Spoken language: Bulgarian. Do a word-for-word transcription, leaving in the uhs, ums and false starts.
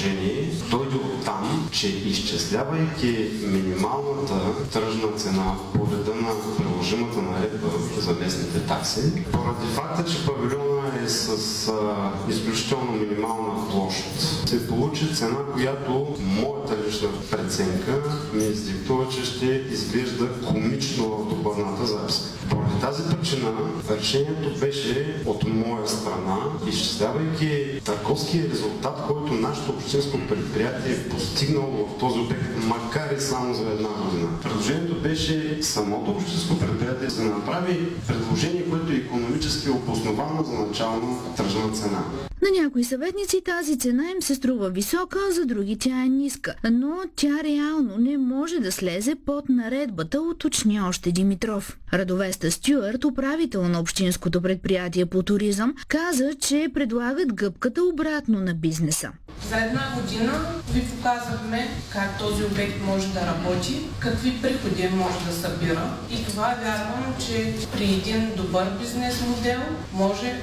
предложение дойде от там, че изчислявайки минималната тръжна цена по реда на приложимата наредба за местните такси, поради факта, че павилиона е с а, изключително минимална площ, се получи цена, която моята лична преценка ми издиктува, че ще изглежда комично в докладната записка. Поради тази причина решението беше от моя страна, изчислявайки търговския резултат, който нашето общинско предприятие е постигнало в този обект, макар и само за една година. Предложението беше самото общинско предприятие да направи предложение, което е икономически обосновано за начална тръжна цена. На някои съветници тази цена им се струва висока, за други тя е ниска. Но тя реално не може да слезе под наредбата, уточни още Димитров. Радовеста Стюарт, управител на общинското предприятие по туризъм, каза, че предлагат гъбката обратно на бизнеса. За една година ви показахме как този обект може да работи, какви приходи може да събира и това вярвам, че при един добър бизнес модел може